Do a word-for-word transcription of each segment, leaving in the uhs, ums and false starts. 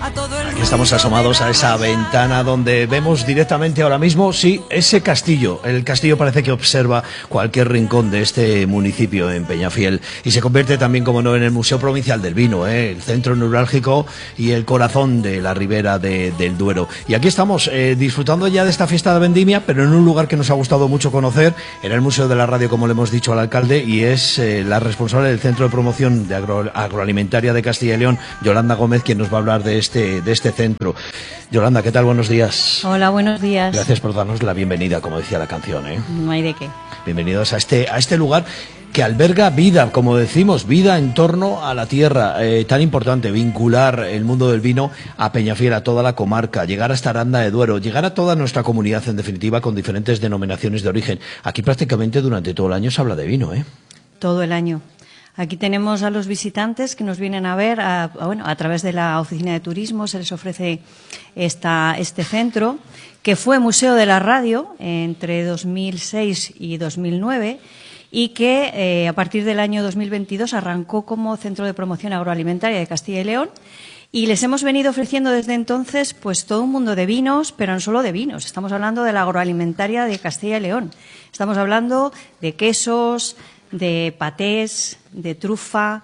Aquí estamos asomados a esa ventana donde vemos directamente ahora mismo, sí, ese castillo. El castillo parece que observa cualquier rincón de este municipio en Peñafiel y se convierte también, como no, en el Museo Provincial del Vino, ¿eh? El centro neurálgico y el corazón de la ribera de, del Duero. Y aquí estamos eh, disfrutando ya de esta fiesta de vendimia, pero en un lugar que nos ha gustado mucho conocer, en el Museo de la Radio, como le hemos dicho al alcalde, y es eh, la responsable del Centro de Promoción de Agro, Agroalimentaria de Castilla y León, Yolanda Gómez, quien nos va a hablar de este, de este centro. Yolanda, ¿qué tal? Buenos días. Hola, buenos días. Gracias por darnos la bienvenida, como decía la canción, ¿eh? No hay de qué. Bienvenidos a este, a este lugar que alberga vida, como decimos, vida en torno a la tierra. Eh, tan importante vincular el mundo del vino a Peñafiel, a toda la comarca, llegar hasta Aranda de Duero, llegar a toda nuestra comunidad, en definitiva, con diferentes denominaciones de origen. Aquí prácticamente durante todo el año se habla de vino, ¿eh? Todo el año. Aquí tenemos a los visitantes que nos vienen a ver, a, a, bueno, a través de la oficina de turismo se les ofrece esta, este centro, que fue Museo de la Radio entre dos mil seis y dos mil nueve y que eh, a partir del año dos mil veintidós arrancó como Centro de Promoción Agroalimentaria de Castilla y León. Y les hemos venido ofreciendo desde entonces pues todo un mundo de vinos, pero no solo de vinos. Estamos hablando de la agroalimentaria de Castilla y León. Estamos hablando de quesos, de patés, de trufa,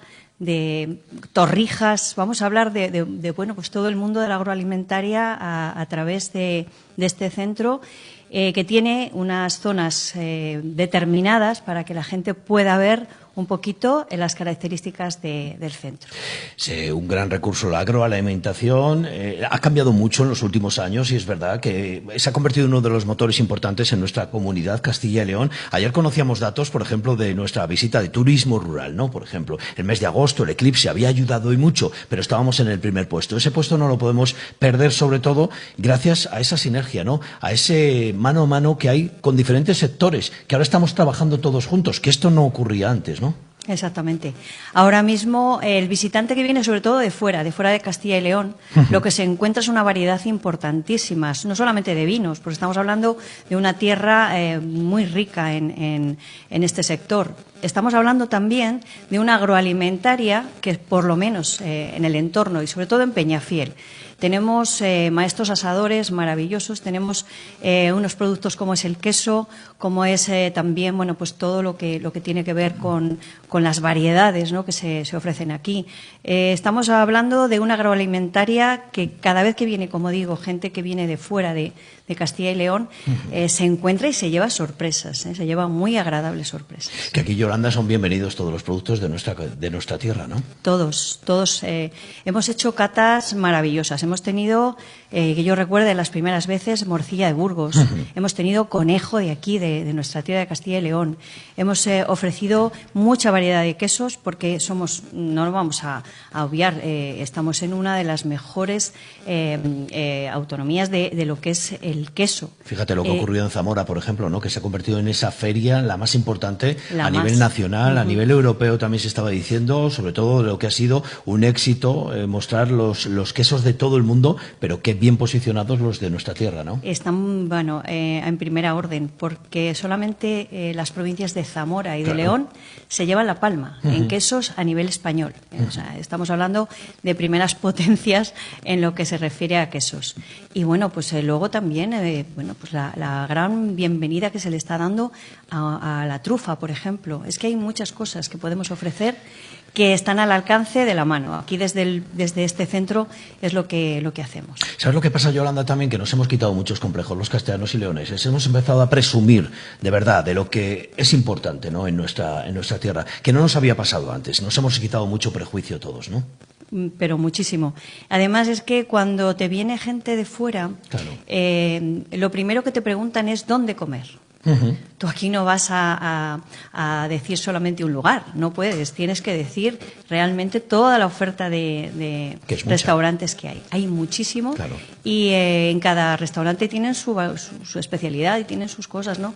de torrijas. Vamos a hablar de, de, de bueno, pues todo el mundo de la agroalimentaria a, a través de, de este centro, eh, que tiene unas zonas eh, determinadas para que la gente pueda ver un poquito en las características de, del centro. Sí, un gran recurso, la agroalimentación. Eh, ha cambiado mucho en los últimos años y es verdad que se ha convertido en uno de los motores importantes en nuestra comunidad Castilla y León. Ayer conocíamos datos, por ejemplo, de nuestra visita de turismo rural, ¿no? Por ejemplo, el mes de agosto, el eclipse había ayudado y mucho, pero estábamos en el primer puesto. Ese puesto no lo podemos perder, sobre todo gracias a esa sinergia, ¿no? A ese mano a mano que hay con diferentes sectores, que ahora estamos trabajando todos juntos, que esto no ocurría antes, ¿no? Exactamente. Ahora mismo el visitante que viene sobre todo de fuera, de fuera de Castilla y León, uh-huh. lo que se encuentra es una variedad importantísima, no solamente de vinos, porque estamos hablando de una tierra eh, muy rica en, en, en este sector. Estamos hablando también de una agroalimentaria que por lo menos eh, en el entorno y sobre todo en Peñafiel tenemos eh, maestros asadores maravillosos, tenemos eh, unos productos como es el queso, como es eh, también bueno pues todo lo que lo que tiene que ver con, con las variedades, ¿no? que se, se ofrecen aquí. Eh, estamos hablando de una agroalimentaria que cada vez que viene, como digo, gente que viene de fuera de, de Castilla y León, eh, se encuentra y se lleva sorpresas, ¿eh? se lleva muy agradables sorpresas. Que aquí, Yolanda, son bienvenidos todos los productos de nuestra de nuestra tierra, ¿no? Todos, todos. Eh, hemos hecho catas maravillosas. Hemos tenido, eh, que yo recuerde las primeras veces, morcilla de Burgos. Uh-huh. Hemos tenido conejo de aquí, de, de nuestra tierra de Castilla y León. Hemos eh, ofrecido mucha variedad de quesos porque somos, no lo vamos a, a obviar, eh, estamos en una de las mejores eh, eh, autonomías de, de lo que es el queso. Fíjate lo que ha eh, ocurrido en Zamora, por ejemplo, ¿no? Que se ha convertido en esa feria la más importante a más. nivel nacional, uh-huh. a nivel europeo también se estaba diciendo, sobre todo lo que ha sido un éxito, eh, mostrar los, los quesos de todo el mundo, pero qué bien posicionados los de nuestra tierra, ¿no? Están, bueno, eh, en primera orden, porque solamente eh, las provincias de Zamora y de claro. León se llevan la palma uh-huh. en quesos a nivel español. Uh-huh. O sea, estamos hablando de primeras potencias en lo que se refiere a quesos. Y bueno, pues eh, luego también, eh, bueno, pues la, la gran bienvenida que se le está dando a, a la trufa, por ejemplo. Es que hay muchas cosas que podemos ofrecer que están al alcance de la mano. Aquí desde, el, desde este centro es lo que, lo que hacemos. ¿Sabes lo que pasa, Yolanda, también? Que nos hemos quitado muchos complejos, los castellanos y leoneses. Hemos empezado a presumir, de verdad, de lo que es importante, ¿no? en, nuestra, en nuestra tierra, que no nos había pasado antes. Nos hemos quitado mucho prejuicio todos, ¿no? Pero muchísimo. Además es que cuando te viene gente de fuera, claro. eh, lo primero que te preguntan es ¿dónde comer? Uh-huh. Tú aquí no vas a, a, a decir solamente un lugar, no puedes, tienes que decir realmente toda la oferta de, de que restaurantes que hay. Hay muchísimo claro. y eh, en cada restaurante tienen su, su, su especialidad y tienen sus cosas, ¿no?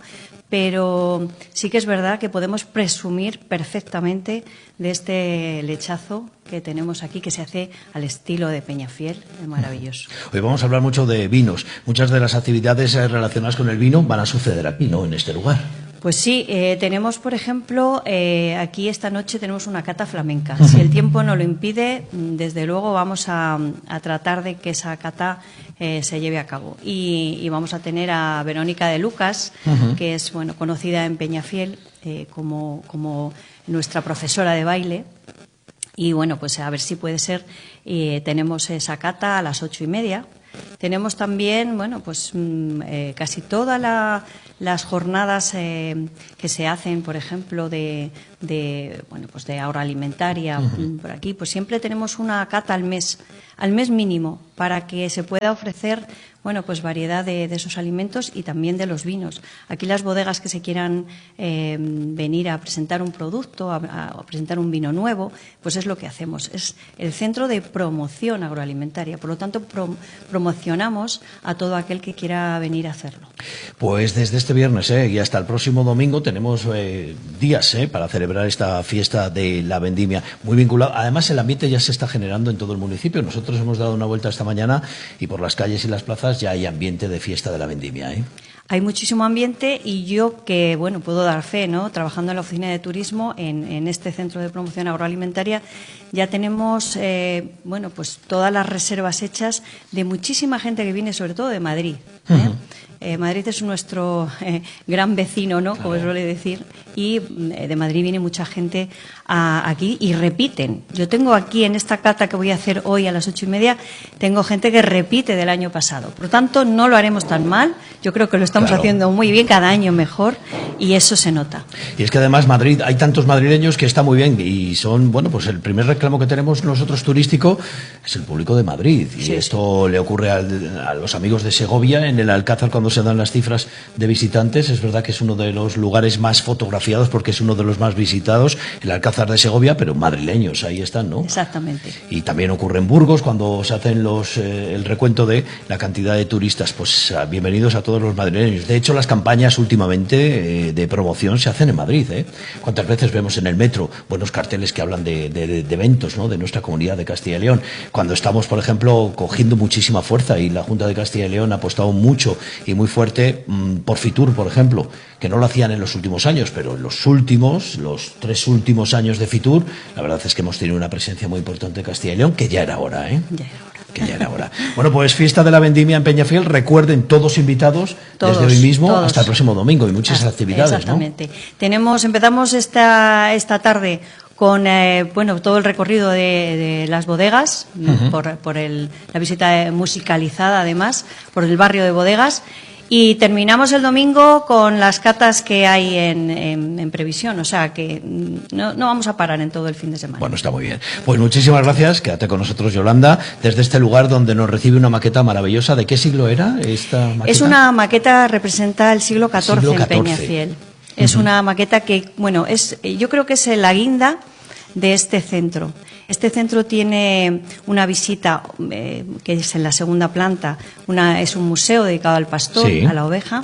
Pero sí que es verdad que podemos presumir perfectamente de este lechazo que tenemos aquí, que se hace al estilo de Peñafiel, es maravilloso. Hoy vamos a hablar mucho de vinos. Muchas de las actividades relacionadas con el vino van a suceder aquí, ¿no?, en este lugar. Pues sí, eh, tenemos, por ejemplo, eh, aquí esta noche tenemos una cata flamenca. Si el tiempo no lo impide, desde luego vamos a, a tratar de que esa cata eh, se lleve a cabo. Y, y vamos a tener a Verónica de Lucas, uh-huh. que es bueno conocida en Peñafiel eh, como, como nuestra profesora de baile. Y bueno, pues a ver si puede ser. Eh, tenemos esa cata a las ocho y media. Tenemos también, bueno, pues eh, casi todas la, las jornadas eh, que se hacen, por ejemplo, de, de bueno, pues de agroalimentaria uh-huh. por aquí, pues siempre tenemos una cata al mes, al mes mínimo, para que se pueda ofrecer, bueno, pues variedad de, de esos alimentos y también de los vinos. Aquí las bodegas que se quieran eh, venir a presentar un producto, a, a presentar un vino nuevo, pues es lo que hacemos. Es el centro de promoción agroalimentaria. Por lo tanto, pro, promocionamos a todo aquel que quiera venir a hacerlo. Pues desde este viernes eh, y hasta el próximo domingo tenemos eh, días eh, para celebrar esta fiesta de la vendimia. Muy vinculado. Además, el ambiente ya se está generando en todo el municipio. Nosotros hemos dado una vuelta esta mañana y por las calles y las plazas ya hay ambiente de fiesta de la vendimia, ¿eh? Hay muchísimo ambiente y yo que, bueno, puedo dar fe, ¿no? Trabajando en la oficina de turismo, en, en este centro de promoción agroalimentaria, ya tenemos, eh, bueno, pues todas las reservas hechas de muchísima gente que viene, sobre todo de Madrid, ¿eh? Uh-huh. Eh, Madrid es nuestro eh, gran vecino, ¿no? Como claro. suele decir, y eh, de Madrid viene mucha gente a, aquí y repiten. Yo tengo aquí en esta cata que voy a hacer hoy a las ocho y media, tengo gente que repite del año pasado. Por lo tanto, no lo haremos tan mal. Yo creo que lo estamos claro. haciendo muy bien, cada año mejor, y eso se nota. Y es que además Madrid, hay tantos madrileños que está muy bien y son, bueno, pues el primer reclamo que tenemos nosotros turístico es el público de Madrid. Y sí, esto sí. le ocurre al, a los amigos de Segovia, en el Alcázar, cuando se dan las cifras de visitantes. Es verdad que es uno de los lugares más fotografiados porque es uno de los más visitados, el Alcázar de Segovia, pero madrileños ahí están, ¿no? Exactamente. Y también ocurre en Burgos cuando se hacen los eh, el recuento de la cantidad de turistas. Pues uh, bienvenidos a todos los madrileños. De hecho, las campañas últimamente eh, de promoción se hacen en Madrid, ¿eh? ¿Cuántas veces vemos en el metro buenos carteles que hablan de, de, de eventos, ¿no? De nuestra comunidad de Castilla y León? Cuando estamos, por ejemplo, cogiendo muchísima fuerza y la Junta de Castilla y León ha apostado mucho y muy fuerte por Fitur, por ejemplo, que no lo hacían en los últimos años, pero en los últimos, los tres últimos años de Fitur, la verdad es que hemos tenido una presencia muy importante en Castilla y León, que ya era hora, ¿eh? Ya era hora. Que ya era hora. Bueno, pues fiesta de la vendimia en Peñafiel, recuerden, todos invitados todos, desde hoy mismo todos. hasta el próximo domingo y muchas ah, actividades, exactamente. ¿no? Tenemos, empezamos esta, esta tarde con eh, bueno todo el recorrido de, de las bodegas, uh-huh. por, por el, la visita musicalizada además, por el barrio de bodegas. Y terminamos el domingo con las catas que hay en, en, en previsión, o sea que no, no vamos a parar en todo el fin de semana. Bueno, está muy bien. Pues muchísimas gracias, quédate con nosotros, Yolanda, desde este lugar donde nos recibe una maqueta maravillosa. ¿De qué siglo era esta maqueta? Es una maqueta, representa el siglo catorce, siglo catorce. En Peñafiel. Es uh-huh. una maqueta que, bueno, es yo creo que es la guinda de este centro. Este centro tiene una visita eh, que es en la segunda planta, una, es un museo dedicado al pastor, sí. a la oveja,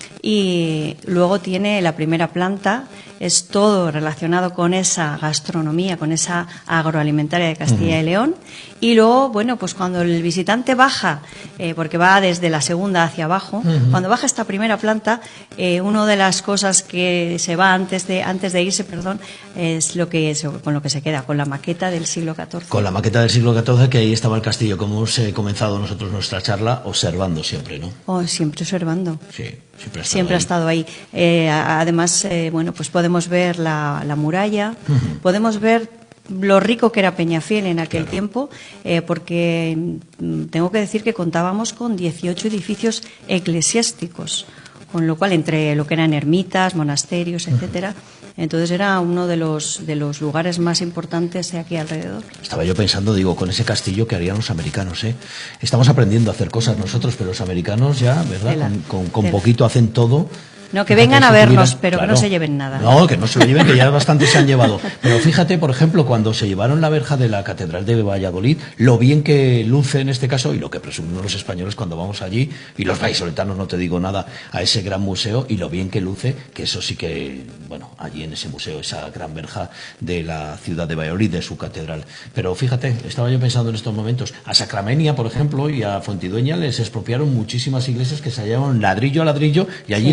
y luego tiene la primera planta, es todo relacionado con esa gastronomía, con esa agroalimentaria de Castilla uh-huh. y León. Y luego, bueno, pues cuando el visitante baja, eh, porque va desde la segunda hacia abajo, uh-huh. cuando baja esta primera planta, eh, una de las cosas que se va antes de antes de irse, perdón, es lo que es, con lo que se queda, con la maqueta del siglo catorce. Con la maqueta del siglo catorce, que ahí estaba el castillo, como hemos eh, comenzado nosotros nuestra charla, observando siempre, ¿no? Oh, siempre observando. Sí, siempre ha estado siempre ahí. ha estado ahí. Eh, además, eh, bueno, pues podemos ver la, la muralla, uh-huh. podemos ver lo rico que era Peñafiel en aquel claro. tiempo, eh, porque mm, tengo que decir que contábamos con dieciocho edificios eclesiásticos, con lo cual entre lo que eran ermitas, monasterios, etcétera, entonces era uno de los de los lugares más importantes de aquí alrededor. Estaba yo pensando, digo, con ese castillo que harían los americanos, ¿eh? Estamos aprendiendo a hacer cosas nosotros, pero los americanos ya, ¿verdad? Tela, con con, con poquito hacen todo. No, que vengan a vernos, pero claro, que no se lleven nada. No, que no se lo lleven, que ya bastante se han llevado. Pero fíjate, por ejemplo, cuando se llevaron la verja de la Catedral de Valladolid, lo bien que luce en este caso, y lo que presumimos los españoles cuando vamos allí, y los vallisoletanos, no te digo nada, a ese gran museo, y lo bien que luce, que eso sí que, bueno, allí en ese museo, esa gran verja de la ciudad de Valladolid, de su catedral. Pero fíjate, estaba yo pensando en estos momentos, a Sacramenia, por ejemplo, y a Fontidueña les expropiaron muchísimas iglesias que se hallaban ladrillo a ladrillo, y allí sí. las tienen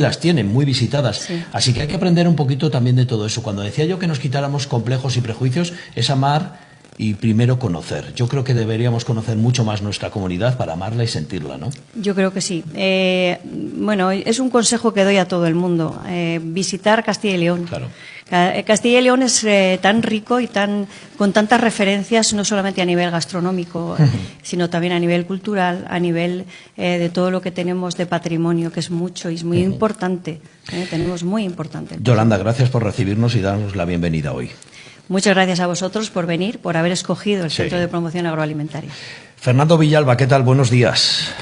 muy visitadas. Sí. Así que hay que aprender un poquito también de todo eso. Cuando decía yo que nos quitáramos complejos y prejuicios, es amar y primero conocer. Yo creo que deberíamos conocer mucho más nuestra comunidad para amarla y sentirla, ¿no? Yo creo que sí. Eh, bueno, es un consejo que doy a todo el mundo. Eh, visitar Castilla y León. Claro. Castilla y León es eh, tan rico y tan con tantas referencias, no solamente a nivel gastronómico, uh-huh. sino también a nivel cultural, a nivel eh, de todo lo que tenemos de patrimonio, que es mucho y es muy uh-huh. importante. Eh, tenemos muy importante. Yolanda, gracias por recibirnos y darnos la bienvenida hoy. Muchas gracias a vosotros por venir, por haber escogido el sí. Centro de Promoción Agroalimentaria. Fernando Villalba, ¿qué tal? Buenos días.